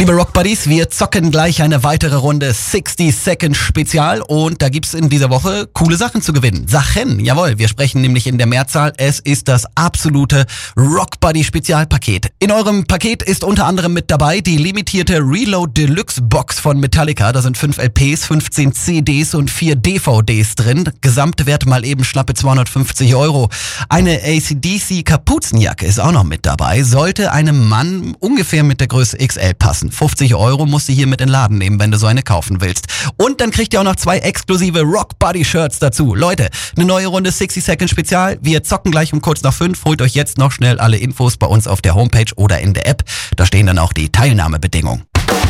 Liebe Rock Buddies, wir zocken gleich eine weitere Runde 60 Second Spezial und da gibt's in dieser Woche coole Sachen zu gewinnen. Sachen, jawohl, wir sprechen nämlich in der Mehrzahl. Es ist das absolute Rock Buddy Spezialpaket. In eurem Paket ist unter anderem mit dabei die limitierte Reload Deluxe Box von Metallica. Da sind 5 LPs, 15 CDs und 4 DVDs drin. Gesamtwert mal eben schlappe 250 €. Eine AC/DC Kapuzenjacke ist auch noch mit dabei. Sollte einem Mann ungefähr mit der Größe XL passen. 50 € musst du hier mit in den Laden nehmen, wenn du so eine kaufen willst. Und dann kriegt ihr auch noch 2 exklusive Rock Buddy Shirts dazu. Leute, eine neue Runde 60 Second Spezial. Wir zocken gleich um kurz nach 5. Holt euch jetzt noch schnell alle Infos bei uns auf der Homepage oder in der App. Da stehen dann auch die Teilnahmebedingungen.